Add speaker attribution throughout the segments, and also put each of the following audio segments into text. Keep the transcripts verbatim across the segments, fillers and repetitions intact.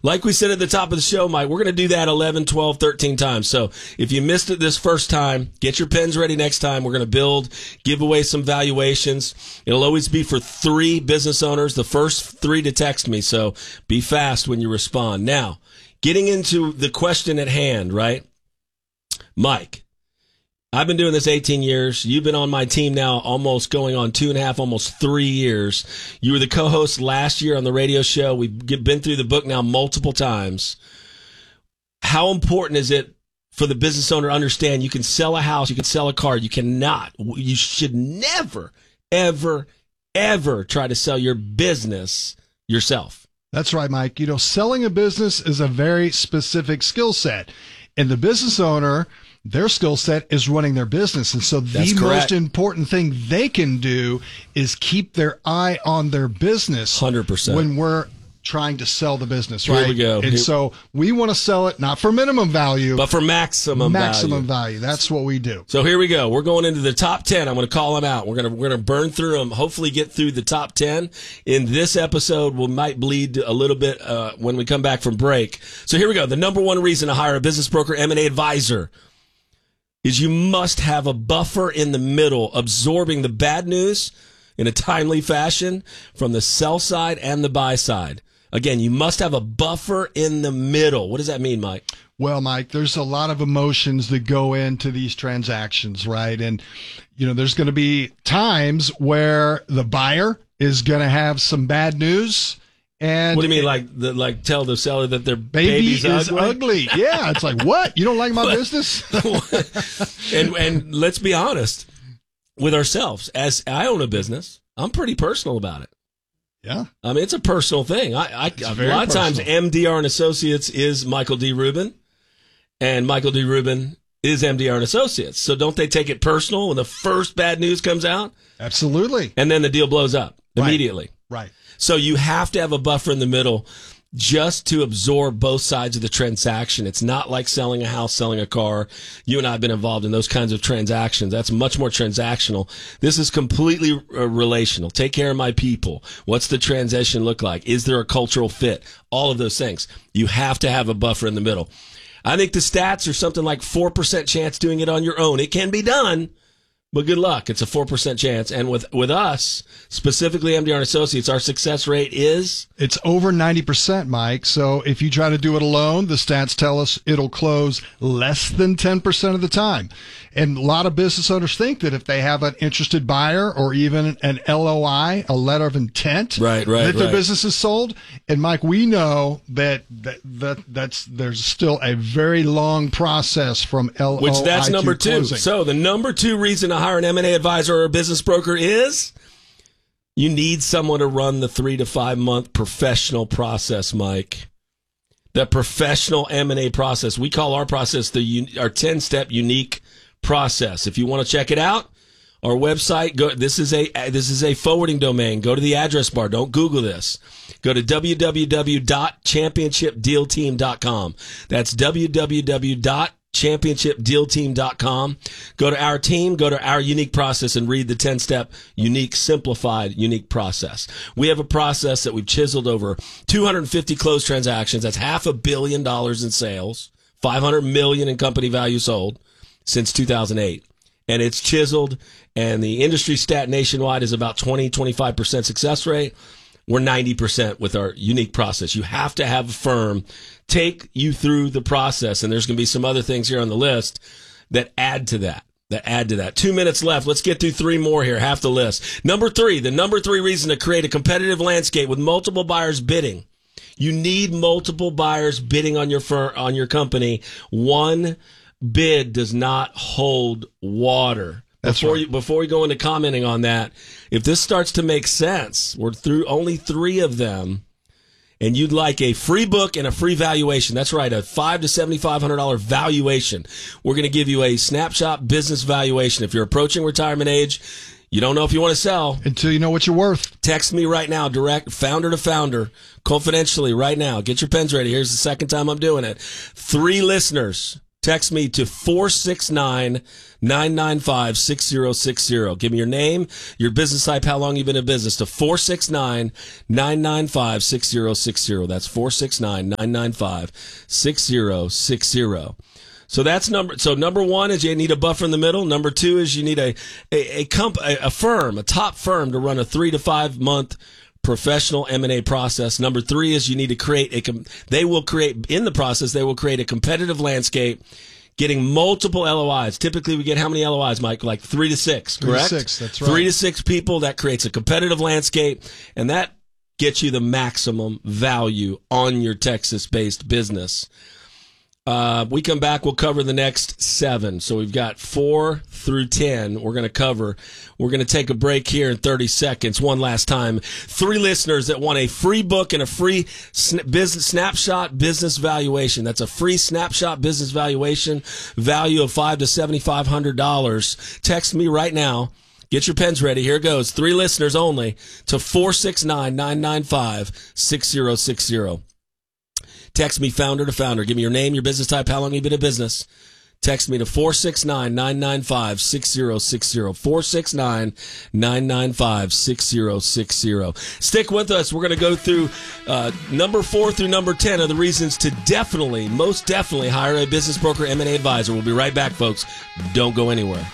Speaker 1: Like we said at the top of the show, Mike, we're going to do that eleven, twelve, thirteen times. So if you missed it this first time, get your pens ready next time. We're going to build, give away some valuations. It'll always be for three business owners, the first three to text me. So be fast when you respond. Now, getting into the question at hand, right? Mike, I've been doing this eighteen years. You've been on my team now almost going on two and a half, almost three years. You were the co-host last year on the radio show. We've been through the book now multiple times. How important is it for the business owner to understand you can sell a house, you can sell a car, you cannot, you should never, ever, ever try to sell your business yourself?
Speaker 2: That's right, Mike. You know, selling a business is a very specific skill set. And the business owner, their skill set is running their business. And so the most important thing they can do is keep their eye on their business.
Speaker 1: one hundred percent.
Speaker 2: When we're trying to sell the business, right?
Speaker 1: Here we go.
Speaker 2: And
Speaker 1: Here.
Speaker 2: so we want to sell it not for minimum value,
Speaker 1: but for maximum,
Speaker 2: maximum
Speaker 1: value.
Speaker 2: value. That's what we do.
Speaker 1: So here we go. We're going into the top ten. I'm going to call them out. We're going to we're going to burn through them. Hopefully, get through the top ten in this episode. We might bleed a little bit uh, when we come back from break. So here we go. The number one reason to hire a business broker, M and A advisor, is you must have a buffer in the middle, absorbing the bad news in a timely fashion from the sell side and the buy side. Again, you must have a buffer in the middle. What does that mean, Mike?
Speaker 2: Well, Mike, there's a lot of emotions that go into these transactions, right? And, you know, there's going to be times where the buyer is going to have some bad news. And
Speaker 1: what do you mean, like the, like tell the seller that their
Speaker 2: baby
Speaker 1: baby's
Speaker 2: is
Speaker 1: ugly?
Speaker 2: ugly? Yeah, it's like, what? You don't like my business?
Speaker 1: and and let's be honest with ourselves. As I own a business, I'm pretty personal about it.
Speaker 2: Yeah,
Speaker 1: I mean it's a personal thing. I, I a lot of times M D R and Associates is Michael D. Rubin, and Michael D. Rubin is M D R and Associates. So don't they take it personal when the first bad news comes out?
Speaker 2: Absolutely.
Speaker 1: And then the deal blows up immediately.
Speaker 2: Right.
Speaker 1: So you have to have a buffer in the middle just to absorb both sides of the transaction. It's not like selling a house, selling a car. You and I have been involved in those kinds of transactions. That's much more transactional. This is completely uh, relational. Take care of my people. What's the transition look like? Is there a cultural fit? All of those things. You have to have a buffer in the middle. I think the stats are something like four percent chance doing it on your own. It can be done. But good luck. It's a four percent chance. And with, with us, specifically M D R and Associates, our success rate is?
Speaker 2: It's over ninety percent, Mike. So if you try to do it alone, the stats tell us it'll close less than ten percent of the time. And a lot of business owners think that if they have an interested buyer or even an L O I, a letter of intent,
Speaker 1: right, right,
Speaker 2: that their
Speaker 1: right.
Speaker 2: business is sold. And Mike, we know that, that, that that's there's still a very long process from L O I
Speaker 1: Which that's
Speaker 2: to
Speaker 1: number two.
Speaker 2: closing.
Speaker 1: So the number two reason to hire an M and A advisor or a business broker is you need someone to run the three to five month professional process, Mike. The professional M and A process. We call our process the our ten step unique process. If you want to check it out, our website, go, this is a this is a forwarding domain. Go to the address bar. Don't Google this. Go to w w w dot championship deal team dot com. That's w w w dot championship deal team dot com. Go to our team, go to our unique process, and read the ten step unique, simplified, unique process. We have a process that we've chiseled over two hundred fifty closed transactions. That's half a billion dollars in sales, five hundred million in company value sold since two thousand eight. And it's chiseled, and the industry stat nationwide is about twenty, twenty-five percent success rate. We're ninety percent with our unique process. You have to have a firm take you through the process, and there's going to be some other things here on the list that add to that, that add to that. Two minutes left. Let's get through three more here, half the list. Number three, the number three reason to create a competitive landscape with multiple buyers bidding. You need multiple buyers bidding on your fir- on your company. One bid does not hold water.
Speaker 2: That's
Speaker 1: before
Speaker 2: right.
Speaker 1: you, before we go into commenting on that, if this starts to make sense, we're through only three of them, and you'd like a free book and a free valuation. That's right, a five to seventy five hundred dollar valuation. We're going to give you a snapshot business valuation. If you're approaching retirement age, you don't know if you want to sell
Speaker 2: until you know what you're worth.
Speaker 1: Text me right now, direct founder to founder, confidentially right now. Get your pens ready. Here's the second time I'm doing it. Three listeners Text me to four six nine, nine nine five, six zero six zero. Give me your name, your business type, how long you've been in business to four six nine, nine nine five, six zero six zero. That's four six nine, nine nine five, six zero six zero. So that's number. So number one is you need a buffer in the middle. Number two is you need a a a, comp, a, a firm, a top firm to run a three to five month professional M and A process. Number three is you need to create a. They will create in the process. They will create a competitive landscape, getting multiple L O Is. Typically, we get how many L O Is, Mike? Like three to six, correct?
Speaker 2: Three to six. That's right.
Speaker 1: Three to six people. That creates a competitive landscape, and that gets you the maximum value on your Texas-based business. Uh, we come back, we'll cover the next seven. So we've got four through ten we're going to cover. We're going to take a break here in thirty seconds. One last time. Three listeners that want a free book and a free sn- business snapshot business valuation. That's a free snapshot business valuation, value of five to seventy-five hundred dollars. Text me right now. Get your pens ready. Here it goes. Three listeners only to four six nine, nine nine five, six zero six zero. Text me founder to founder. Give me your name, your business type, how long you've been in business. Text me to four six nine, nine nine five, six zero six zero. four six nine, nine nine five, six zero six zero. Stick with us. We're going to go through uh, number four through number ten of the reasons to definitely, most definitely hire a business broker M and A advisor. We'll be right back, folks. Don't go anywhere.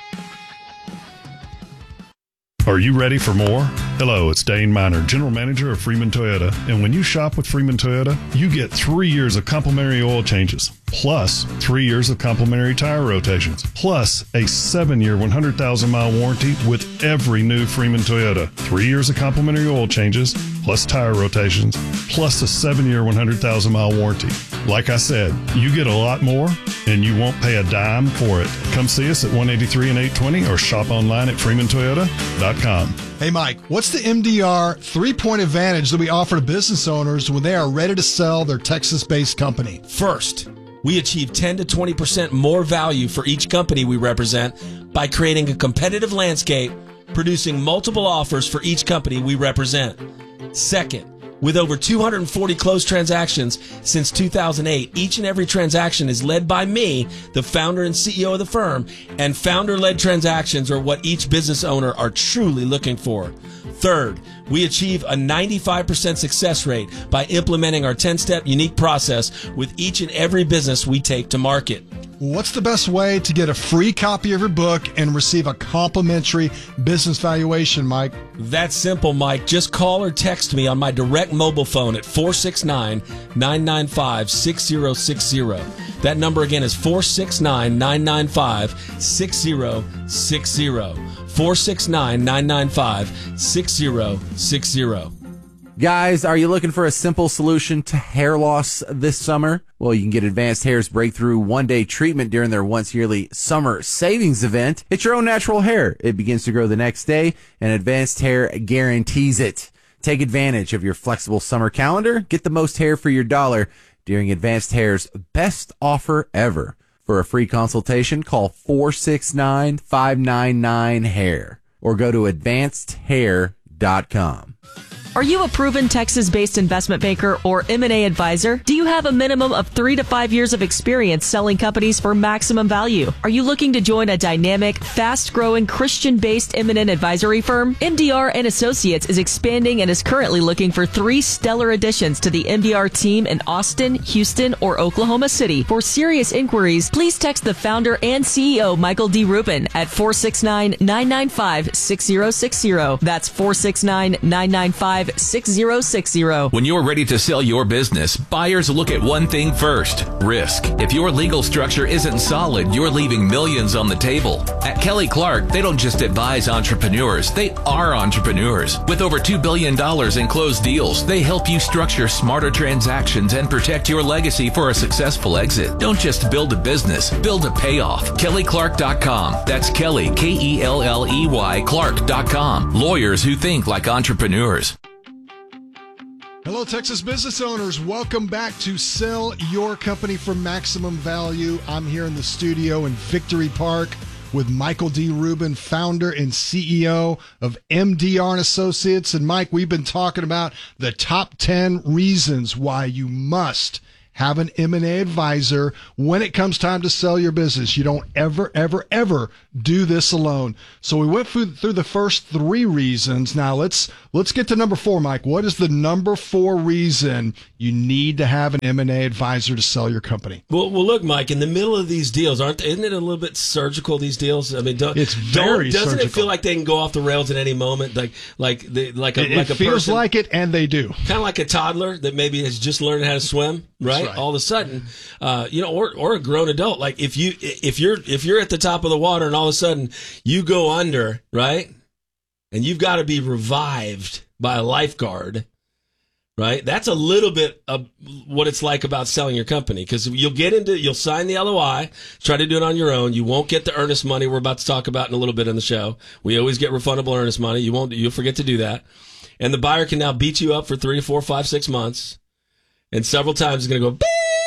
Speaker 3: Are you ready for more? Hello, it's Dane Miner, General Manager of Freeman Toyota. And when you shop with Freeman Toyota, you get three years of complimentary oil changes, plus three years of complimentary tire rotations, plus a seven-year, one hundred thousand mile warranty with every new Freeman Toyota. Three years of complimentary oil changes, plus tire rotations, plus a seven-year, one hundred thousand mile warranty. Like I said, you get a lot more, and you won't pay a dime for it. Come see us at one eighty-three and eight twenty or shop online at freeman toyota dot com.
Speaker 2: Hey, Mike, what's the M D R three-point advantage that we offer to business owners when they are ready to sell their Texas-based company?
Speaker 1: First, we achieve ten to twenty percent more value for each company we represent by creating a competitive landscape, producing multiple offers for each company we represent. Second, with over two hundred forty closed transactions since two thousand eight, each and every transaction is led by me, the founder and C E O of the firm, and founder-led transactions are what each business owner are truly looking for. Third, we achieve a ninety-five percent success rate by implementing our ten-step unique process with each and every business we take to market.
Speaker 2: What's the best way to get a free copy of your book and receive a complimentary business valuation, Mike?
Speaker 1: That's simple, Mike. Just call or text me on my direct mobile phone at four six nine, nine nine five, six zero six zero. That number again is four six nine, nine nine five, six zero six zero. four six nine, nine nine five, six zero six zero.
Speaker 4: Guys, are you looking for a simple solution to hair loss this summer? Well, you can get Advanced Hair's breakthrough one-day treatment during their once-yearly summer savings event. It's your own natural hair. It begins to grow the next day, and Advanced Hair guarantees it. Take advantage of your flexible summer calendar. Get the most hair for your dollar during Advanced Hair's best offer ever. For a free consultation, call four six nine, five nine nine, hair or go to advanced hair dot com.
Speaker 5: Are you a proven Texas-based investment banker or M and A advisor? Do you have a minimum of three to five years of experience selling companies for maximum value? Are you looking to join a dynamic, fast-growing, Christian-based M and A advisory firm? M D R and Associates is expanding and is currently looking for three stellar additions to the M D R team in Austin, Houston, or Oklahoma City. For serious inquiries, please text the founder and C E O, Michael D. Rubin, at four six nine, nine nine five, six zero six zero. That's four six nine, nine nine five, six zero six zero.
Speaker 6: When you're ready to sell your business, buyers look at one thing first: risk. If your legal structure isn't solid, you're leaving millions on the table. At Kelly Clark, they don't just advise entrepreneurs, they are entrepreneurs. With over two billion dollars in closed deals, they help you structure smarter transactions and protect your legacy for a successful exit. Don't just build a business, build a payoff. Kelly Clark dot com. That's Kelly, K E L L E Y, Clark dot com. Lawyers who think like entrepreneurs.
Speaker 2: Hello, Texas business owners. Welcome back to Sell Your Company for Maximum Value. I'm here in the studio in Victory Park with Michael D. Rubin, founder and C E O of M D R and Associates. And Mike, we've been talking about the top ten reasons why you must have an M and A advisor when it comes time to sell your business. You don't ever, ever, ever do this alone. So we went through, through the first three reasons. Now let's let's get to number four, Mike. What is the number four reason you need to have an M and A advisor to sell your company?
Speaker 1: Well, well, look, Mike. In the middle of these deals, aren't isn't it a little bit surgical? These deals. I mean, don't,
Speaker 2: it's very
Speaker 1: don't, doesn't
Speaker 2: surgical.
Speaker 1: it feel like they can go off the rails at any moment? Like like the, like a
Speaker 2: It,
Speaker 1: like
Speaker 2: it
Speaker 1: a
Speaker 2: feels
Speaker 1: person,
Speaker 2: like it, and they do.
Speaker 1: kind of like a toddler that maybe has just learned how to swim, right?
Speaker 2: right.
Speaker 1: All of a sudden, uh, you know, or or a grown adult. Like if you if you're if you're at the top of the water and all of a sudden you go under, right, and you've got to be revived by a lifeguard, right? That's a little bit of what it's like about selling your company, because you'll get into you'll sign the L O I, try to do it on your own. You won't get the earnest money we're about to talk about in a little bit in the show. We always get refundable earnest money. You won't you'll forget to do that. And the buyer can now beat you up for three, four, five, six months. And several times it's going to go,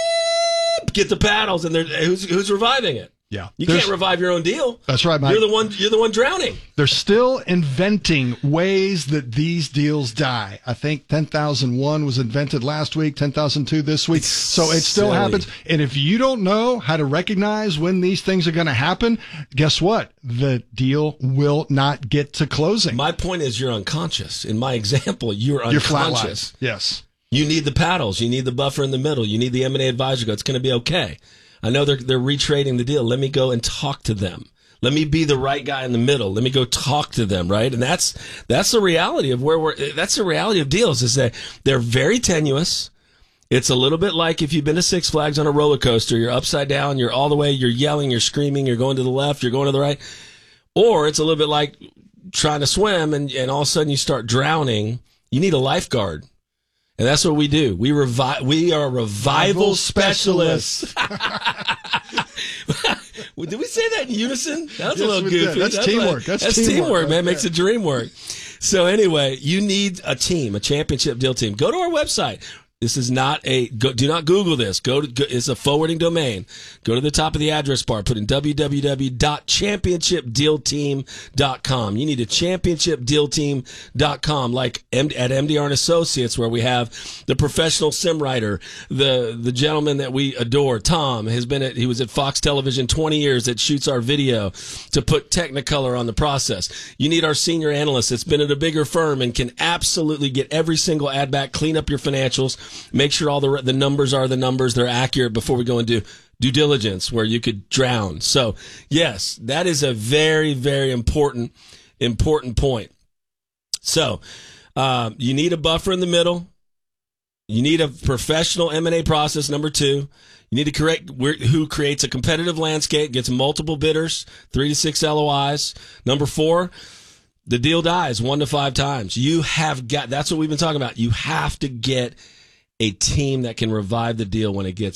Speaker 1: beep, get the paddles, and they're, who's, who's reviving it?
Speaker 2: Yeah.
Speaker 1: You
Speaker 2: There's-
Speaker 1: can't revive your own deal.
Speaker 2: That's right, Mike.
Speaker 1: You're the one, you're the one drowning.
Speaker 2: They're still inventing ways that these deals die. I think ten thousand one was invented last week, ten thousand two this week.
Speaker 1: It's
Speaker 2: so it still
Speaker 1: silly.
Speaker 2: happens. And if you don't know how to recognize when these things are going to happen, guess what? The deal will not get to closing.
Speaker 1: My point is you're unconscious. In my example, you're
Speaker 2: You're flatlined.
Speaker 1: unconscious.
Speaker 2: Yes.
Speaker 1: You need the paddles. You need the buffer in the middle. You need the M and A advisor. Go, it's going to be okay. I know they're they're retrading the deal. Let me go and talk to them. Let me be the right guy in the middle. Let me go talk to them, right? And that's that's the reality of where we're. That's the reality of deals, is that they're very tenuous. It's a little bit like if you've been to Six Flags on a roller coaster. You're upside down. You're all the way. You're yelling. You're screaming. You're going to the left. You're going to the right. Or it's a little bit like trying to swim, and, and all of a sudden you start drowning. You need a lifeguard. And that's what we do. We revive. We are revival
Speaker 2: Revival
Speaker 1: specialists. Did we say that in unison? That was
Speaker 2: Yes,
Speaker 1: a little
Speaker 2: we did.
Speaker 1: goofy.
Speaker 2: That's
Speaker 1: like-
Speaker 2: teamwork. That's
Speaker 1: That's
Speaker 2: teamwork
Speaker 1: teamwork,
Speaker 2: right
Speaker 1: man.
Speaker 2: there.
Speaker 1: Makes a dream work. So anyway, you need a team, a championship deal team. Go to our website. This is not a, go, do not Google this. Go to, go, it's a forwarding domain. Go to the top of the address bar, put in w w w dot championship deal team dot com. You need a championship deal team dot com, like M- at M D R and Associates, where we have the professional sim writer, the, the gentleman that we adore, Tom, has been at, he was at Fox Television twenty years, that shoots our video to put Technicolor on the process. You need our senior analyst that's been at a bigger firm and can absolutely get every single ad back, clean up your financials, make sure all the the numbers are the numbers, they're accurate before we go and do due diligence where you could drown. So, yes, that is a very, very important, important point. So, uh, you need a buffer in the middle. You need a professional M and A process, number two. You need to correct who creates a competitive landscape, gets multiple bidders, three to six L O Is. Number four, the deal dies one to five times. You have got, that's what we've been talking about. You have to get a team that can revive the deal when it gets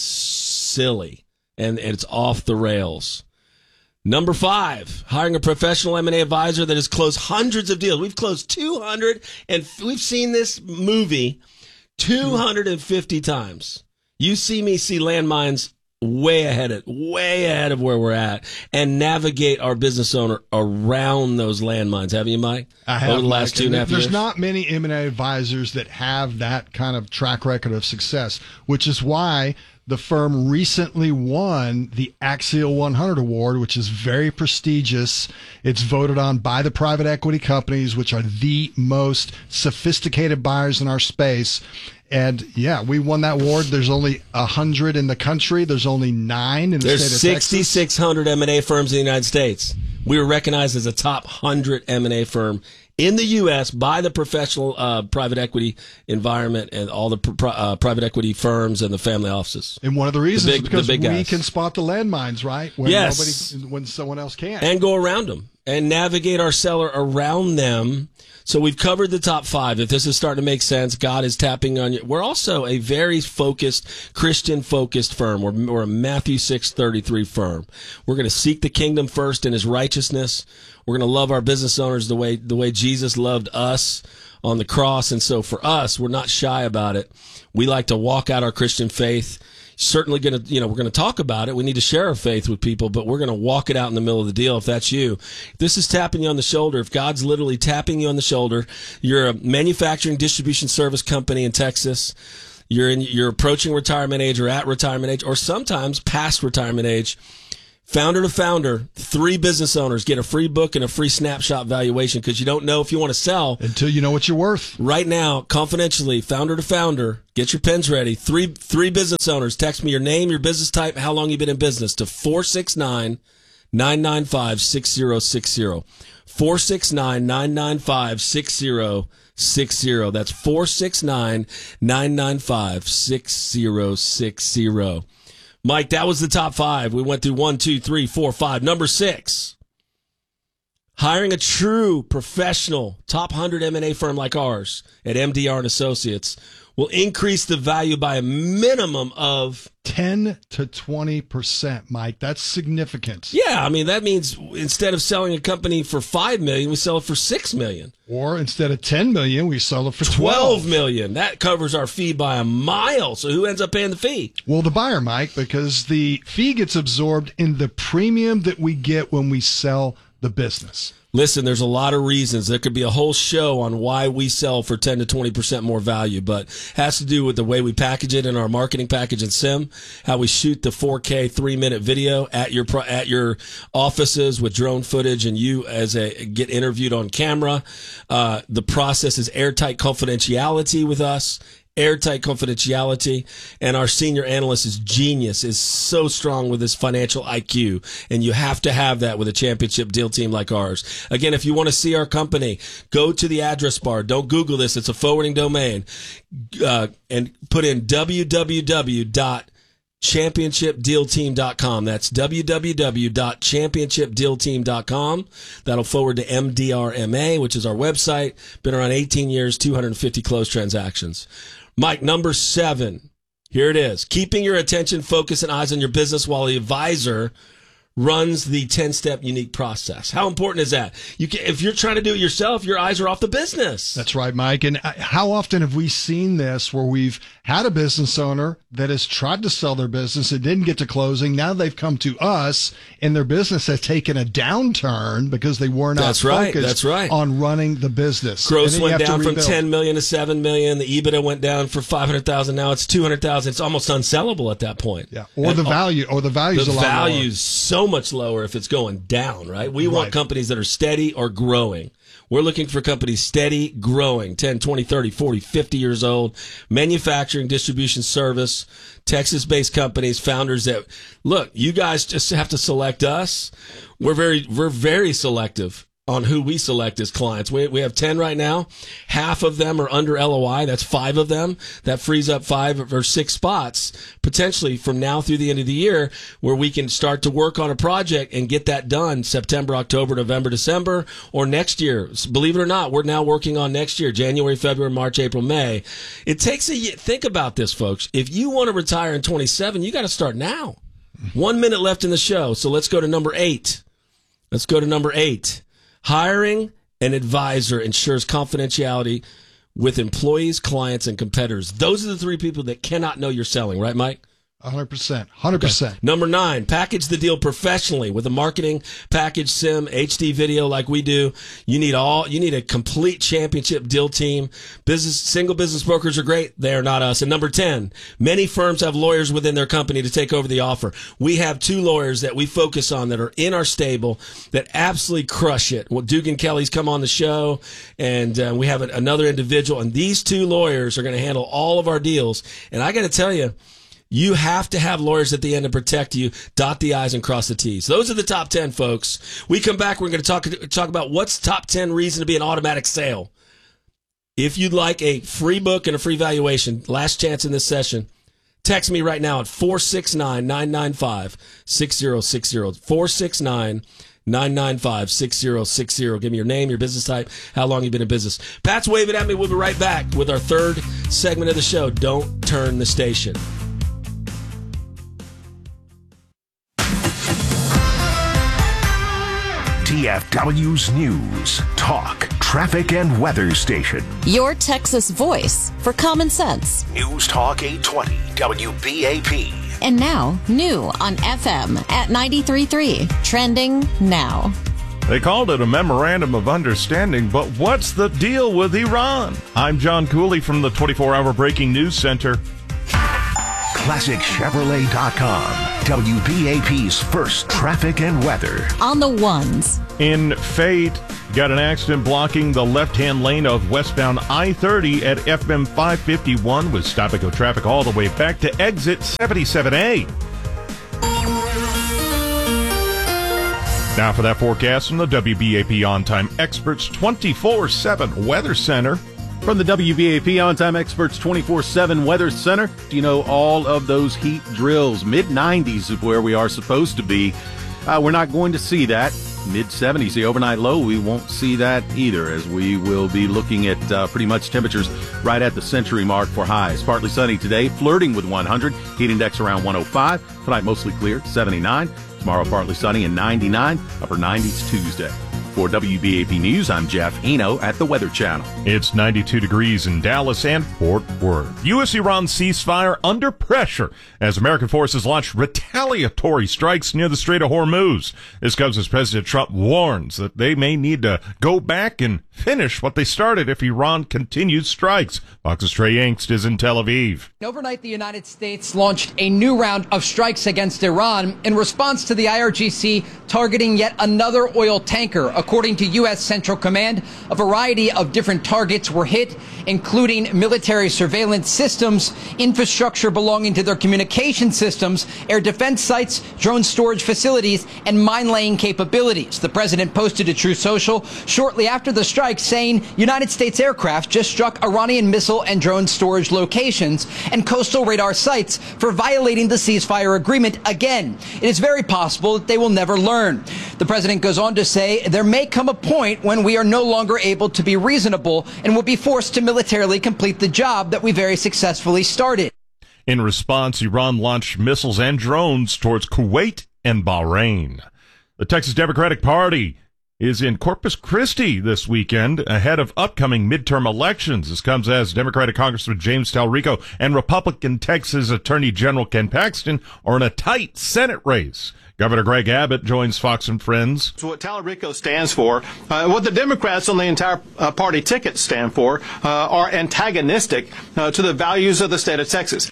Speaker 1: silly and, and it's off the rails. Number five, hiring a professional M and A advisor that has closed hundreds of deals. We've closed two hundred, and we've seen this movie two hundred fifty times. You see me see landmines way ahead of way ahead of where we're at, and navigate our business owner around those landmines. Haven't you, Mike?
Speaker 2: I have,
Speaker 1: over the last
Speaker 2: Mike,
Speaker 1: two and a half
Speaker 2: There's
Speaker 1: years.
Speaker 2: not many M and A advisors that have that kind of track record of success, which is why the firm recently won the Axial one hundred Award, which is very prestigious. It's voted on by the private equity companies, which are the most sophisticated buyers in our space. And yeah, we won that award. There's only a hundred in the country. There's only nine in the
Speaker 1: There's
Speaker 2: state of Texas.
Speaker 1: sixty-six hundred M and A firms in the United States. We were recognized as a top one hundred M and A firm in the U S by the professional uh, private equity environment and all the pr- uh, private equity firms and the family offices.
Speaker 2: And one of the reasons
Speaker 1: The big-
Speaker 2: is because
Speaker 1: the big
Speaker 2: we
Speaker 1: guys.
Speaker 2: can spot the landmines, right? When
Speaker 1: Yes.
Speaker 2: nobody, when someone else can't.
Speaker 1: And go around them and navigate our seller around them. So we've covered the top five. If this is starting to make sense, God is tapping on you. We're also a very focused, Christian-focused firm. We're, we're a Matthew six thirty-three firm. We're going to seek the kingdom first and his righteousness. We're going to love our business owners the way the way Jesus loved us on the cross. And so for us, we're not shy about it. We like to walk out our Christian faith. Certainly going to, you know, we're going to talk about it. We need to share our faith with people, but we're going to walk it out in the middle of the deal. If that's you, if this is tapping you on the shoulder, if God's literally tapping you on the shoulder, you're a manufacturing distribution service company in Texas. you're in, you're approaching retirement age or at retirement age, or sometimes past retirement age. Founder to founder, three business owners get a free book and a free snapshot valuation because you don't know if you want to sell
Speaker 2: until you know what you're worth.
Speaker 1: Right now, confidentially, founder to founder, get your pens ready. Three three business owners, text me your name, your business type, how long you've been in business to four six nine, nine nine five, six zero six zero. four six nine, nine nine five, six zero six zero. That's four six nine, nine nine five, six zero six zero. Mike, that was the top five. We went through one, two, three, four, five. Number six, hiring a true professional top one hundred M and A firm like ours at M D R and Associates will increase the value by a minimum of
Speaker 2: ten to twenty percent, Mike. That's significant.
Speaker 1: Yeah, I mean, that means instead of selling a company for five million dollars, we sell it for six million dollars.
Speaker 2: Or instead of ten million dollars, we sell it for twelve.
Speaker 1: twelve million dollars. That covers our fee by a mile. So who ends up paying the fee?
Speaker 2: Well, the buyer, Mike, because the fee gets absorbed in the premium that we get when we sell the business.
Speaker 1: Listen, there's a lot of reasons. There could be a whole show on why we sell for ten to twenty percent more value, but it has to do with the way we package it in our marketing package in Sim, how we shoot the four K three-minute video at your at your offices with drone footage, and you as a get interviewed on camera. Uh, the process is airtight confidentiality with us. Airtight confidentiality, and our senior analyst is genius, is so strong with his financial I Q, and you have to have that with a championship deal team like ours. Again, if you want to see our company, go to the address bar. Don't Google this. It's a forwarding domain. Uh, and put in w w w dot championship deal team dot com. That's w w w dot championship deal team dot com. That'll forward to M D R M A, which is our website. Been around eighteen years, two hundred fifty closed transactions. Mike, number seven. Here it is. Keeping your attention, focus, and eyes on your business while the advisor runs the ten-step unique process. How important is that? You can, if you're trying to do it yourself, your eyes are off the business.
Speaker 2: That's right, Mike. And how often have we seen this where we've had a business owner that has tried to sell their business and didn't get to closing? Now they've come to us and their business has taken a downturn because they were not
Speaker 1: That's right.
Speaker 2: focused
Speaker 1: That's right.
Speaker 2: on running the business.
Speaker 1: Gross went down from ten million to seven million. The EBITDA went down for five hundred thousand. Now it's two hundred thousand. It's almost unsellable at that point.
Speaker 2: Yeah. Or
Speaker 1: and
Speaker 2: the value, or the value's
Speaker 1: the
Speaker 2: a lot
Speaker 1: value's so much lower if it's going down, right? We want
Speaker 2: Right.
Speaker 1: companies that are steady or growing. We're looking for companies steady, growing, ten, twenty, thirty, forty, fifty years old, manufacturing, distribution, service, Texas-based companies, founders that, look, you guys just have to select us. We're very, we're very selective on who we select as clients. We we have ten right now. Half of them are under L O I. That's five of them. That frees up five or six spots potentially from now through the end of the year where we can start to work on a project and get that done September, October, November, December, or next year. Believe it or not, we're now working on next year, January, February, March, April, May. It takes a year. Think about this, folks. If you want to retire in twenty-seven, you got to start now. One minute left in the show. So let's go to number eight. Let's go to number eight. Hiring an advisor ensures confidentiality with employees, clients, and competitors. Those are the three people that cannot know you're selling, right, Mike?
Speaker 2: one hundred percent. one hundred percent.
Speaker 1: Okay. Number nine, package the deal professionally with a marketing package, Sim, H D video like we do. You need all, you need a complete championship deal team. Business, single business brokers are great. They are not us. And number ten, many firms have lawyers within their company to take over the offer. We have two lawyers that we focus on that are in our stable that absolutely crush it. Well, Dugan Kelly's come on the show, and uh, we have a, another individual, and these two lawyers are going to handle all of our deals. And I got to tell you, you have to have lawyers at the end to protect you, dot the I's and cross the T's. Those are the top ten, folks. We come back, we're going to talk talk about what's top ten reason to be an automatic sale. If you'd like a free book and a free valuation, last chance in this session, text me right now at four six nine, nine nine five, six zero six zero. four six nine, nine nine five, six zero six zero. Give me your name, your business type, how long you've been in business. Pat's waving at me. We'll be right back with our third segment of the show. Don't turn the station.
Speaker 7: T F W's News, Talk, Traffic, and Weather Station.
Speaker 8: Your Texas voice for common sense.
Speaker 7: News Talk eight twenty W B A P.
Speaker 8: And now, new on F M at ninety-three point three. Trending now.
Speaker 9: They called it a memorandum of understanding, but what's the deal with Iran? I'm John Cooley from the twenty-four hour Breaking News Center.
Speaker 7: classic chevrolet dot com. W B A P's first traffic and weather.
Speaker 8: On the ones.
Speaker 9: In Fate, got an accident blocking the left-hand lane of westbound I thirty at F M five fifty-one with stop-and-go traffic all the way back to exit seventy-seven A. Now for that forecast from the W B A P On-Time Experts twenty-four seven Weather Center.
Speaker 10: From the W B A P On-Time Experts twenty-four seven Weather Center, do you know all of those heat drills? mid nineties is where we are supposed to be. Uh, we're not going to see that. mid seventies, the overnight low, we won't see that either, as we will be looking at uh, pretty much temperatures right at the century mark for highs. Partly sunny today, flirting with one hundred. Heat index around one oh five. Tonight mostly clear, seventy-nine. Tomorrow partly sunny and ninety-nine. Upper nineties Tuesday. For W B A P News, I'm Jeff Eno at the Weather Channel.
Speaker 9: It's ninety-two degrees in Dallas and Fort Worth. U S-Iran ceasefire under pressure as American forces launch retaliatory strikes near the Strait of Hormuz. This comes as President Trump warns that they may need to go back and finish what they started if Iran continues strikes. Fox's Trey Yangst is in Tel Aviv.
Speaker 11: Overnight, the United States launched a new round of strikes against Iran in response to the I R G C targeting yet another oil tanker. According to U S Central Command, a variety of different targets were hit, including military surveillance systems, infrastructure belonging to their communication systems, air defense sites, drone storage facilities, and mine-laying capabilities. The president posted to Truth Social shortly after the strike saying United States aircraft just struck Iranian missile and drone storage locations and coastal radar sites for violating the ceasefire agreement again. It is very possible that they will never learn. The president goes on to say there may come a point when we are no longer able to be reasonable and will be forced to militarily complete the job that we very successfully started.
Speaker 9: In response, Iran launched missiles and drones towards Kuwait and Bahrain. The Texas Democratic Party is in Corpus Christi this weekend ahead of upcoming midterm elections. This comes as Democratic Congressman James Talrico and Republican Texas Attorney General Ken Paxton are in a tight Senate race. Governor Greg Abbott joins Fox and Friends.
Speaker 12: So what Talrico stands for, uh, what the Democrats on the entire uh, party ticket stand for, uh, are antagonistic uh, to the values of the state of Texas.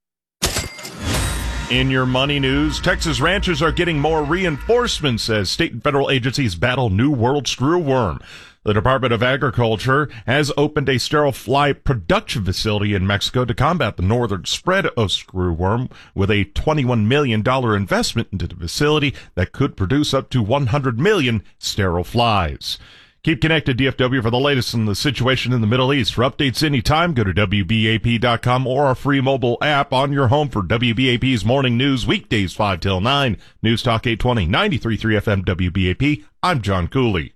Speaker 9: In your money news, Texas ranchers are getting more reinforcements as state and federal agencies battle New World screwworm. The Department of Agriculture has opened a sterile fly production facility in Mexico to combat the northern spread of screwworm with a twenty-one million dollars investment into the facility that could produce up to one hundred million sterile flies. Keep connected, D F W, for the latest on the situation in the Middle East. For updates anytime, go to W B A P dot com or our free mobile app on your home for W B A P's morning news, weekdays five till nine. News Talk eight twenty, ninety-three point three F M W B A P. I'm John Cooley.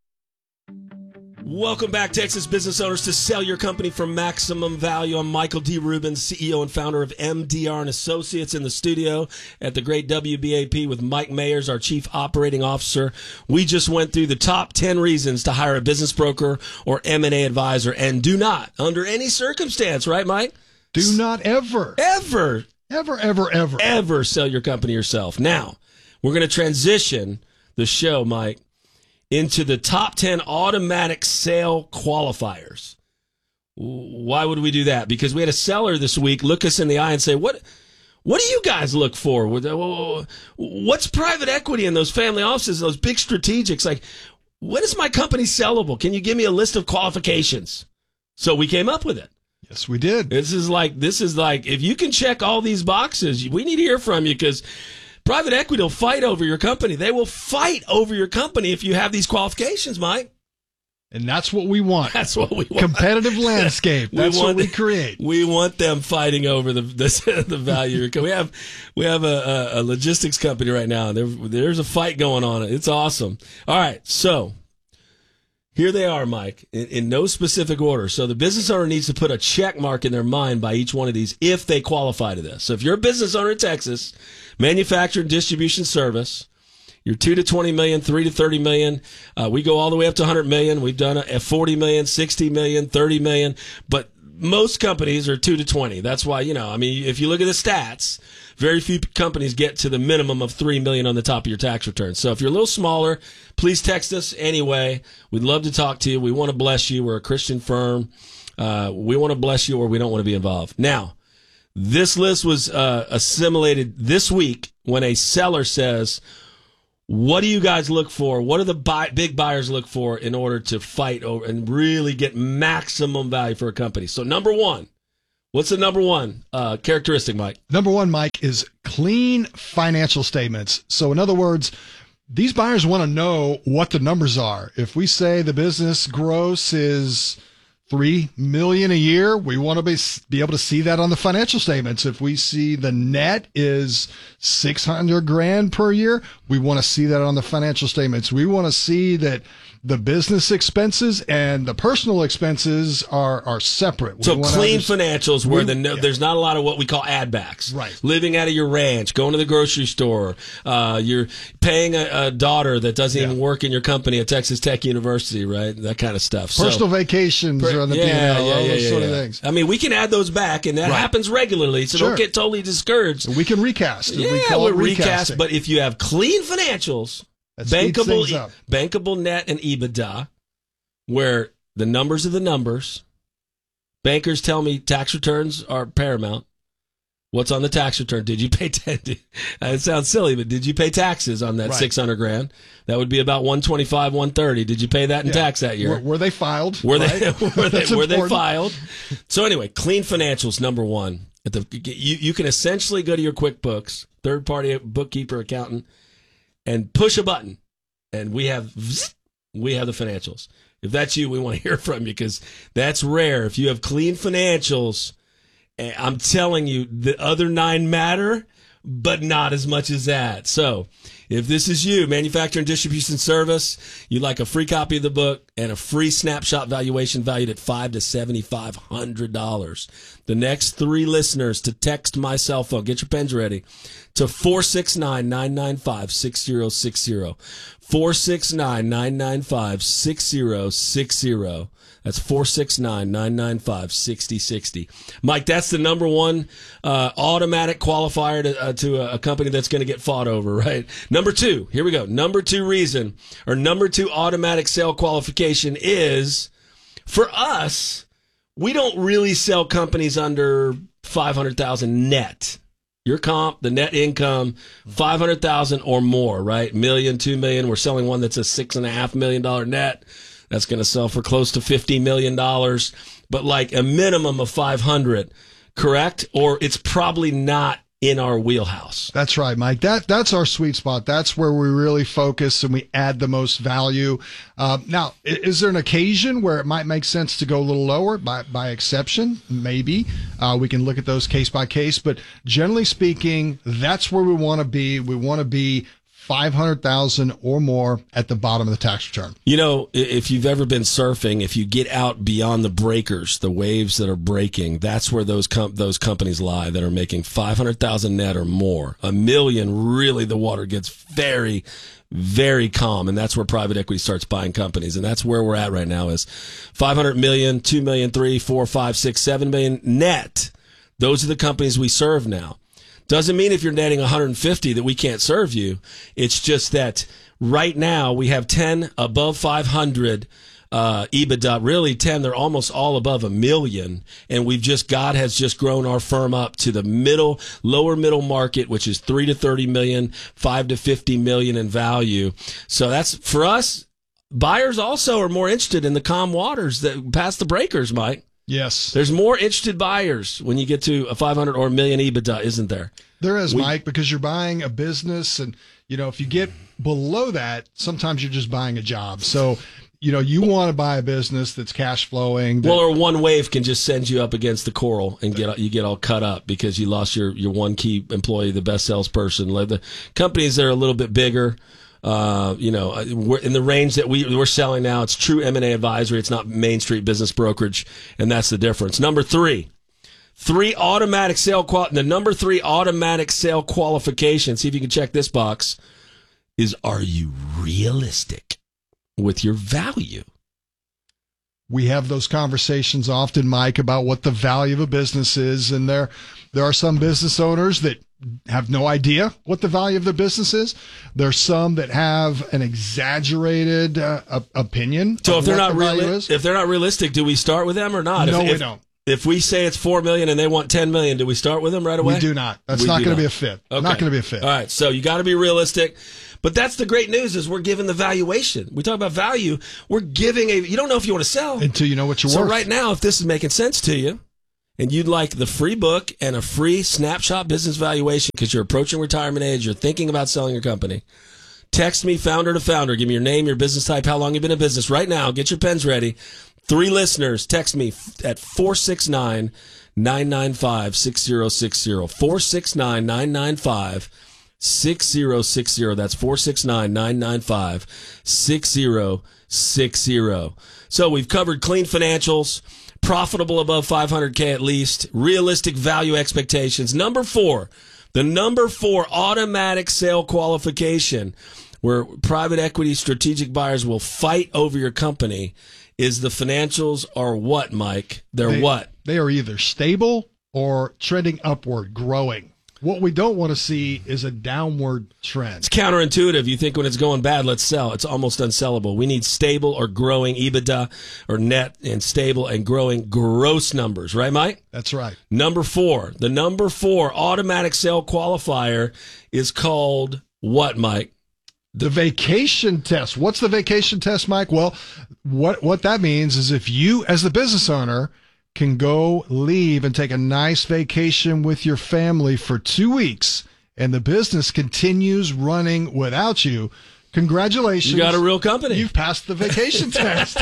Speaker 1: Welcome back, Texas business owners, to Sell Your Company for Maximum Value. I'm Michael D. Rubin, C E O and founder of M D R and Associates, in the studio at the great W B A P with Mike Mayers, our Chief Operating Officer. We just went through the top ten reasons to hire a business broker or M and A advisor, and do not, under any circumstance, right, Mike?
Speaker 2: Do not ever,
Speaker 1: ever,
Speaker 2: ever, ever, ever,
Speaker 1: ever sell your company yourself. Now, we're going to transition the show, Mike, into the top ten automatic sale qualifiers. Why would we do that? Because we had a seller this week look us in the eye and say, what what do you guys look for? What's private equity in those family offices, those big strategics? Like, when is my company sellable? Can you give me a list of qualifications? So we came up with it.
Speaker 2: Yes, we did.
Speaker 1: This is like, this is like, if you can check all these boxes, we need to hear from you, because private equity will fight over your company. They will fight over your company if you have these qualifications, Mike.
Speaker 2: And that's what we want.
Speaker 1: That's what we want.
Speaker 2: Competitive landscape. That's we want, what we create.
Speaker 1: We want them fighting over the the, the value. We have we have a, a, a logistics company right now. There, there's a fight going on. It's awesome. All right, so here they are, Mike, in, in no specific order. So the business owner needs to put a check mark in their mind by each one of these if they qualify to this. So if you're a business owner in Texas, manufacturing distribution service, you're two to twenty million, three to thirty million. Uh, we go all the way up to one hundred million. We've done a forty million, sixty million, thirty million. But most companies are two to twenty. That's why, you know, I mean, if you look at the stats, very few companies get to the minimum of three million on the top of your tax return. So if you're a little smaller, please text us anyway. We'd love to talk to you. We want to bless you. We're a Christian firm. Uh, we want to bless you, or we don't want to be involved. Now, This list was uh, assimilated this week when a seller says, what do you guys look for? What do the buy, big buyers look for in order to fight over and really get maximum value for a company? So number one, what's the number one uh, characteristic, Mike?
Speaker 2: Number one, Mike, is clean financial statements. So in other words, these buyers want to know what the numbers are. If we say the business gross is three million a year, we want to be, be able to see that on the financial statements. If we see the net is six hundred grand per year, we want to see that on the financial statements. We want to see that the business expenses and the personal expenses are, are separate. We
Speaker 1: So
Speaker 2: want to
Speaker 1: clean
Speaker 2: understand-
Speaker 1: financials where
Speaker 2: we-
Speaker 1: the no,
Speaker 2: yeah.
Speaker 1: there's not a lot of what we call add backs.
Speaker 2: Right.
Speaker 1: Living out of your ranch, going to the grocery store, uh, you're paying a, a daughter that doesn't even work in your company at Texas Tech University, right? That kind of stuff. So-
Speaker 2: Personal vacations
Speaker 1: Per-
Speaker 2: are on the
Speaker 1: yeah,
Speaker 2: P and L,
Speaker 1: yeah,
Speaker 2: all
Speaker 1: yeah,
Speaker 2: those
Speaker 1: yeah,
Speaker 2: sort of
Speaker 1: yeah.
Speaker 2: things.
Speaker 1: I mean, we can add those back, and that
Speaker 2: Right.
Speaker 1: happens regularly, so
Speaker 2: Sure.
Speaker 1: don't get totally discouraged.
Speaker 2: We can recast.
Speaker 1: Yeah,
Speaker 2: we call
Speaker 1: we
Speaker 2: it
Speaker 1: recast,
Speaker 2: recasting.
Speaker 1: but if you have clean financials,
Speaker 2: That speeds
Speaker 1: bankable,
Speaker 2: things up.
Speaker 1: bankable net and EBITDA, where the numbers are the numbers. Bankers tell me tax returns are paramount. What's on the tax return? Did you pay? T- it sounds silly, but did you pay taxes on that
Speaker 2: Right.
Speaker 1: six hundred grand? That would be about one twenty five, one thirty. Did you pay that in
Speaker 2: Yeah.
Speaker 1: tax that year?
Speaker 2: Were, were they filed?
Speaker 1: Were
Speaker 2: right?
Speaker 1: they were they,
Speaker 2: That's
Speaker 1: were they
Speaker 2: important.
Speaker 1: filed? So anyway, clean financials number one. At the you you can essentially go to your QuickBooks, third party bookkeeper accountant, and push a button, and we have we have the financials. If that's you, we want to hear from you because that's rare. If you have clean financials, eh, I'm telling you, the other nine matter, but not as much as that. So if this is you, manufacturing distribution service, you'd like a free copy of the book and a free snapshot valuation valued at five to seventy five hundred dollars. The next three listeners to text my cell phone, get your pens ready, to four six nine, nine nine five, six zero six zero. four six nine, nine nine five, six zero six zero. That's four six nine, nine nine five, six zero six zero. Mike, that's the number one uh, automatic qualifier to, uh, to a, a company that's going to get fought over, right? Number two, here we go. Number two reason, or number two automatic sale qualification is, for us, we don't really sell companies under five hundred thousand net. Your comp, the net income, five hundred thousand or more, right? Million, two million. We're selling one that's a six and a half million dollar net. That's going to sell for close to fifty million dollars, but like a minimum of five hundred, correct? Or it's probably not in our wheelhouse.
Speaker 2: That's right, Mike. That that's our sweet spot. That's where we really focus and we add the most value. Uh, now, i- is there an occasion where it might make sense to go a little lower? By by exception, maybe. Uh, we can look at those case by case, but generally speaking, that's where we want to be. We want to be five hundred thousand or more at the bottom of the tax return.
Speaker 1: You know, i- if you've ever been surfing, if you get out beyond the breakers, the waves that are breaking, that's where those com- those companies lie that are making five hundred thousand net or more. A million, really, the water gets very, very calm, and that's where private equity starts buying companies, and that's where we're at right now is five hundred million, two million, three, four, five, six, seven million net. Those are the companies we serve now. Doesn't mean if you're netting one hundred fifty that we can't serve you. It's just that right now we have ten above five hundred uh, EBITDA, really ten. They're almost all above a million. And we've just, God has just grown our firm up to the middle, lower middle market, which is three to thirty million, five to fifty million in value. So that's for us. Buyers also are more interested in the calm waters that past the breakers, Mike.
Speaker 2: Yes.
Speaker 1: There's more interested buyers when you get to a five hundred or a million EBITDA, isn't there?
Speaker 2: There is,
Speaker 1: We-
Speaker 2: Mike, because you're buying a business, and you know if you get below that, sometimes you're just buying a job. So, you know, you want to buy a business that's cash flowing. That,
Speaker 1: Well, or one wave can just send you up against the coral and get you get all cut up because you lost your, your one key employee, the best salesperson. Like the companies that are a little bit bigger, uh, you know, we're in the range that we we're selling now. It's true M and A advisory. It's not Main Street business brokerage, and that's the difference. Number three. Three automatic sale qual. The number three automatic sale qualification. See if you can check this box. Is are you realistic with your value?
Speaker 2: we have those conversations often, Mike, about what the value of a business is, and there there are some business owners that have no idea what the value of their business is. There's some that have an exaggerated uh, op- opinion.
Speaker 1: So
Speaker 2: of
Speaker 1: if they're
Speaker 2: what
Speaker 1: not
Speaker 2: the value
Speaker 1: reali-
Speaker 2: is.
Speaker 1: if they're not realistic, do we start with them or not?
Speaker 2: No,
Speaker 1: if,
Speaker 2: we
Speaker 1: if-
Speaker 2: don't.
Speaker 1: If we say it's four million and they want ten million, do we start with them right away?
Speaker 2: We do not. That's
Speaker 1: We
Speaker 2: not
Speaker 1: do
Speaker 2: going
Speaker 1: not.
Speaker 2: to be a fit.
Speaker 1: Okay.
Speaker 2: Not going to be a fit.
Speaker 1: All right, so you got to be realistic. But that's the great news is we're giving the valuation. We talk about value. We're giving a, you don't know if you want to sell.
Speaker 2: Until you know what you're
Speaker 1: so
Speaker 2: worth.
Speaker 1: right now, if this is making sense to you and you'd like the free book and a free snapshot business valuation because you're approaching retirement age, you're thinking about selling your company, text me founder to founder. Give me your name, your business type, how long you've been in business right now. Get your pens ready. Three listeners, text me at four six nine, nine nine five, six zero six zero. four six nine, nine nine five, six zero six zero. That's four six nine, nine nine five, six zero six zero. So we've covered clean financials, profitable above five hundred K at least, realistic value expectations. Number four, the number four automatic sale qualification where private equity strategic buyers will fight over your company is the financials are what, Mike? They're
Speaker 2: They-
Speaker 1: what?
Speaker 2: They are either stable or trending upward, growing. What we don't want to see is a downward trend.
Speaker 1: It's counterintuitive. You think when it's going bad, let's sell. It's almost unsellable. We need stable or growing EBITDA or net and stable and growing gross numbers. Right, Mike?
Speaker 2: That's right.
Speaker 1: Number four. The number four automatic sale qualifier is called what, Mike?
Speaker 2: The vacation test. What's the vacation test, Mike? Well, what what that means is if you, as the business owner, can go leave and take a nice vacation with your family for two weeks and the business continues running without you, congratulations.
Speaker 1: You got a real company.
Speaker 2: You've passed the vacation test.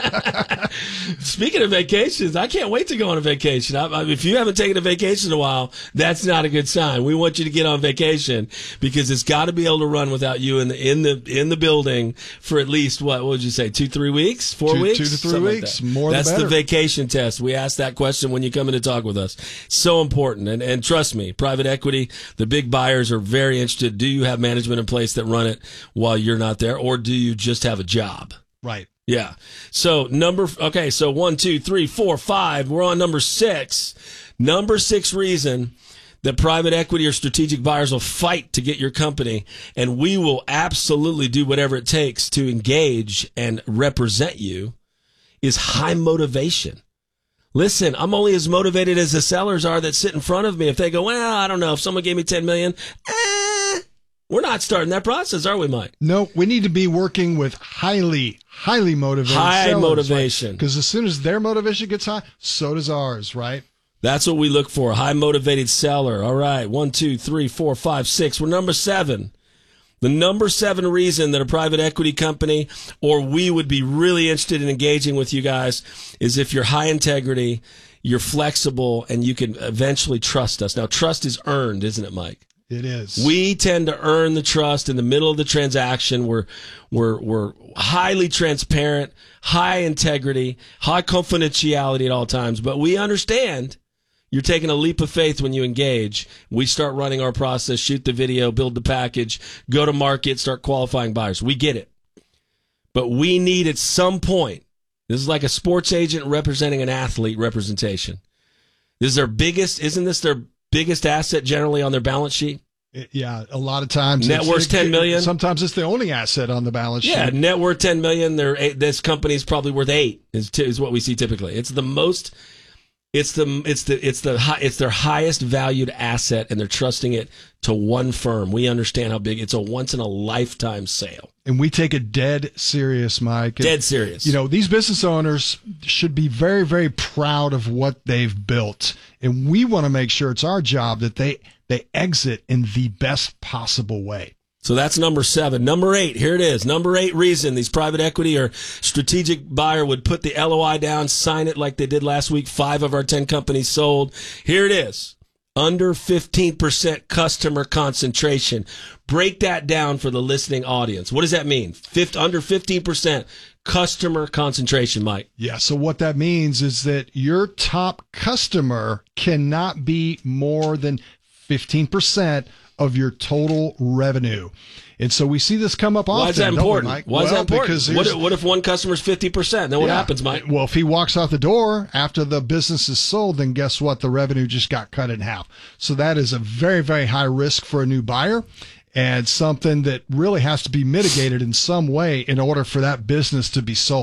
Speaker 1: Speaking of vacations, I can't wait to go on a vacation. I, I, if you haven't taken a vacation in a while, that's not a good sign. We want you to get on vacation because it's got to be able to run without you in the in the in the building for at least what, what would you say, two three weeks, four
Speaker 2: Two-
Speaker 1: weeks,
Speaker 2: two to three
Speaker 1: Something like
Speaker 2: weeks.
Speaker 1: that.
Speaker 2: More the
Speaker 1: That's the
Speaker 2: better.
Speaker 1: vacation test. We ask that question when you come in to talk with us. So important, and and trust me, private equity, the big buyers are very interested. Do you have management in place that run it while you're not there, or do you just have a job?
Speaker 2: Right.
Speaker 1: Yeah. So number, okay. So one, two, three, four, five. We're on number six. Number six reason that private equity or strategic buyers will fight to get your company, and we will absolutely do whatever it takes to engage and represent you, is high motivation. Listen, I'm only as motivated as the sellers are that sit in front of me. If they go, well, I don't know, if someone gave me ten million, eh, we're not starting that process, are we, Mike?
Speaker 2: No, we need to be working with highly, highly motivated
Speaker 1: High
Speaker 2: sellers,
Speaker 1: motivation.
Speaker 2: Because as soon as their motivation gets high, so does ours, right?
Speaker 1: That's what we look for. High motivated seller. All right. One, two, three, four, five, six. We're number seven. The number seven reason that a private equity company or we would be really interested in engaging with you guys is if you're high integrity, you're flexible, and you can eventually trust us. Now, trust is earned, isn't it, Mike?
Speaker 2: It is.
Speaker 1: We tend to earn the trust in the middle of the transaction. We're, we're, we're highly transparent, high integrity, high confidentiality at all times, but we understand you're taking a leap of faith when you engage. We start running our process, shoot the video, build the package, go to market, start qualifying buyers. We get it. But we need at some point, this is like a sports agent representing an athlete representation. This is their biggest, isn't this their biggest asset generally on their balance sheet?
Speaker 2: It- yeah, a lot of times.
Speaker 1: Net
Speaker 2: it's-
Speaker 1: worth's ten million.
Speaker 2: Sometimes it's the only asset on the balance
Speaker 1: Yeah,
Speaker 2: sheet.
Speaker 1: net worth ten million. They're eight, this company's probably worth eight. Is, t- is what we see typically. It's the most. It's the it's the it's the high, it's their highest valued asset, and they're trusting it to one firm. We understand how big it's a once in a lifetime sale.
Speaker 2: And we take it dead serious, Mike. And,
Speaker 1: Dead serious.
Speaker 2: You know, these business owners should be very, very proud of what they've built. And we want to make sure it's our job that they they exit in the best possible way.
Speaker 1: So that's number seven. Number eight, here it is. Number eight reason these private equity or strategic buyer would put the L O I down, sign it like they did last week. Five of our ten companies sold. Here it is. Under fifteen percent customer concentration. Break that down for the listening audience. What does that mean? Fifth, under fifteen percent customer concentration, Mike.
Speaker 2: Yeah, so what that means is that your top customer cannot be more than fifteen percent of your total revenue. And so we see this come up often.
Speaker 1: Why is that
Speaker 2: don't we,
Speaker 1: important?
Speaker 2: Mike?
Speaker 1: Why is
Speaker 2: Well,
Speaker 1: that important?
Speaker 2: because
Speaker 1: What
Speaker 2: here's-
Speaker 1: if, what if one customer's fifty percent? Then what
Speaker 2: Yeah.
Speaker 1: happens, Mike?
Speaker 2: Well, if he walks out the door after the business is sold, then guess what? The revenue just got cut in half. So that is a very, very high risk for a new buyer and something that really has to be mitigated in some way in order for that business to be sold.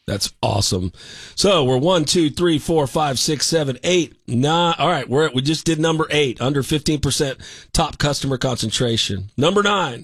Speaker 1: That's awesome. So we're one, two, three, four, five, six, seven, eight, nine. All right, we're at, we just did number eight, under fifteen percent top customer concentration. Number nine,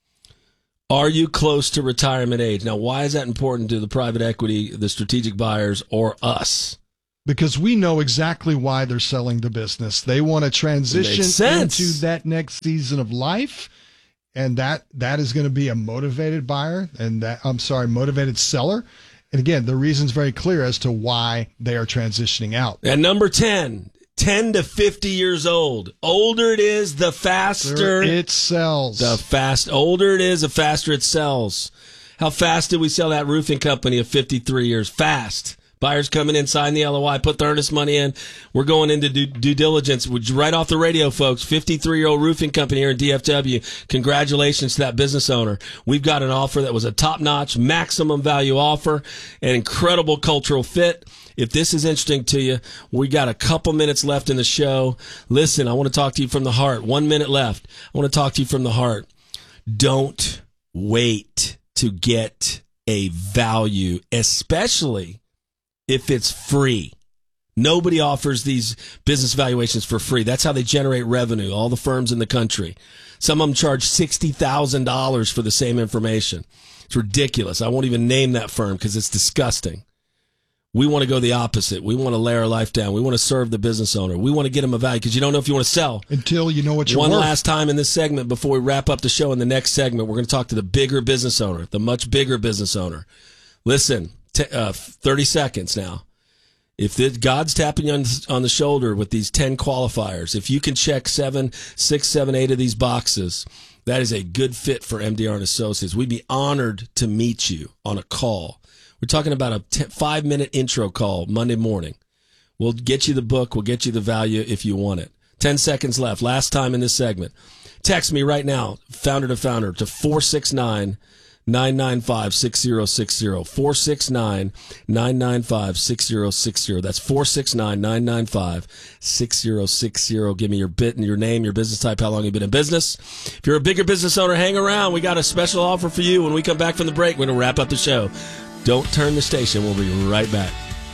Speaker 1: are you close to retirement age? Now, why is that important to the private equity, the strategic buyers, or us?
Speaker 2: Because we know exactly why they're selling the business. They want to transition into that next season of life. And that that is going to be a motivated buyer and that, I'm sorry, motivated seller. And again, the reason's very clear as to why they are transitioning out.
Speaker 1: And number ten, ten to fifty years old. Older it is, the faster
Speaker 2: it sells.
Speaker 1: The fast, older it is, the faster it sells. How fast did we sell that roofing company of fifty-three years? Fast. Buyers coming in, sign the L O I, put the earnest money in. We're going into due, due diligence. Right off the radio, folks. fifty-three-year-old roofing company here in D F W. Congratulations to that business owner. We've got an offer that was a top-notch, maximum value offer, an incredible cultural fit. If this is interesting to you, we got a couple minutes left in the show. Listen, I want to talk to you from the heart. One minute left. I want to talk to you from the heart. Don't wait to get a value, especially if it's free. Nobody offers these business valuations for free. That's how they generate revenue, all the firms in the country. Some of them charge sixty thousand dollars for the same information. It's ridiculous. I won't even name that firm because it's disgusting. We want to go the opposite. We want to lay our life down. We want to serve the business owner. We want to get them a value because you don't know if you want to sell.
Speaker 2: Until you know what you're
Speaker 1: One
Speaker 2: worth.
Speaker 1: last time in this segment before we wrap up the show. In the next segment, we're going to talk to the bigger business owner, the much bigger business owner. Listen. T- uh, thirty seconds now. If the, God's tapping you on, on the shoulder with these ten qualifiers, if you can check seven, six, seven, eight of these boxes, that is a good fit for M D R and Associates. We'd be honored to meet you on a call. We're talking about a ten, five-minute intro call Monday morning. We'll get you the book. We'll get you the value if you want it. Ten seconds left. Last time in this segment. Text me right now, founder to founder, to four six nine, nine nine five, six zero six zero. four six nine, nine nine five, six zero six zero. That's four six nine, nine nine five, six zero six zero. Give me your bit and your name, your business type, how long you've been in business. If you're a bigger business owner, hang around. We got a special offer for you when we come back from the break. We're going to wrap up the show. Don't turn the station. We'll be right back.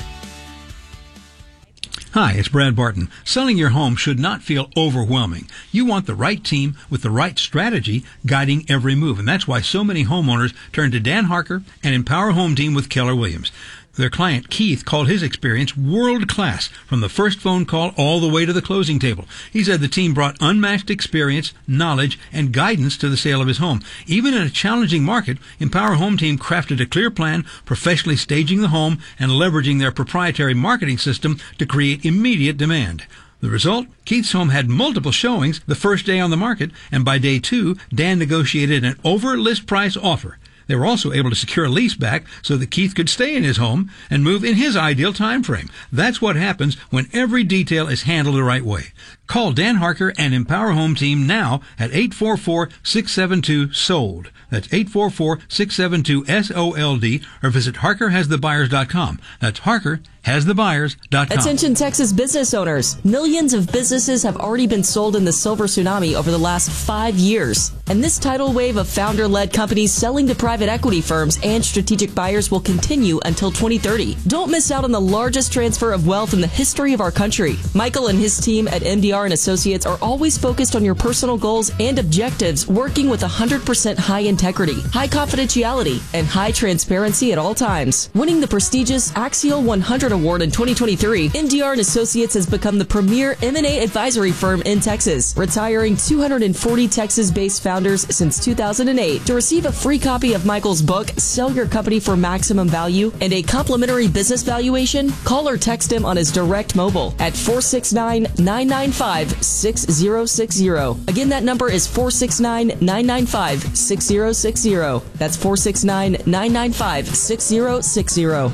Speaker 13: Hi, it's Brad Barton. Selling your home should not feel overwhelming. You want the right team with the right strategy guiding every move, and that's why so many homeowners turn to Dan Harker and Empower Home Team with Keller Williams. Their client, Keith, called his experience world-class from the first phone call all the way to the closing table. He said the team brought unmatched experience, knowledge, and guidance to the sale of his home. Even in a challenging market, Empower Home Team crafted a clear plan, professionally staging the home and leveraging their proprietary marketing system to create immediate demand. The result? Keith's home had multiple showings the first day on the market, and by day two, Dan negotiated an over-list price offer. They were also able to secure a lease back so that Keith could stay in his home and move in his ideal time frame. That's what happens when every detail is handled the right way. Call Dan Harker and Empower Home Team now at eight four four, six seven two, S O L D. That's eight four four, six seven two, S O L D, or visit harker has the buyers dot com. That's harker has the buyers dot com.
Speaker 5: Attention Texas business owners. Millions of businesses have already been sold in the silver tsunami over the last five years. And this tidal wave of founder-led companies selling to private equity firms and strategic buyers will continue until twenty thirty. Don't miss out on the largest transfer of wealth in the history of our country. Michael and his team at M D R and Associates are always focused on your personal goals and objectives, working with one hundred percent high integrity, high confidentiality, and high transparency at all times. Winning the prestigious Axial one hundred Award in twenty twenty-three, M D R and Associates has become the premier M and A advisory firm in Texas, retiring two hundred forty Texas-based founders since two thousand eight. To receive a free copy of Michael's book, Sell Your Company for Maximum Value, and a complimentary business valuation, call or text him on his direct mobile at four six nine, nine nine five, six zero six zero. Again, that number is four six nine, nine nine five, six zero six zero. That's four six nine, nine nine five, six zero six zero.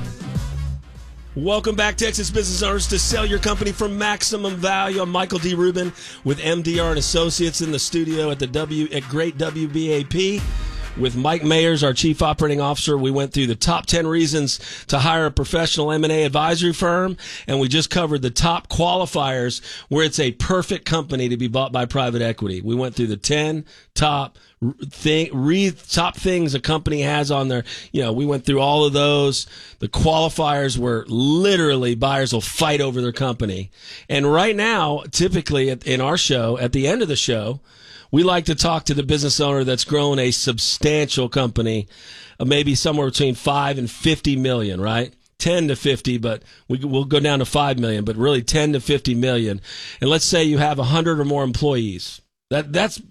Speaker 1: Welcome back, Texas business owners, to Sell Your Company for Maximum Value. I'm Michael D. Rubin with M D R and Associates in the studio at the W at Great W B A P. with Mike Mayers, our Chief Operating Officer. We went through the top ten reasons to hire a professional M and A advisory firm, and we just covered the top qualifiers where it's a perfect company to be bought by private equity. We went through the ten top thing, re, top things a company has on their, you know, we went through all of those. The qualifiers were literally buyers will fight over their company. And right now, typically at, in our show, at the end of the show, we like to talk to the business owner that's grown a substantial company, uh, maybe somewhere between five and fifty million, right? ten to fifty, but we, we'll go down to five million, but really ten to fifty million. And let's say you have one hundred or more employees. That, that's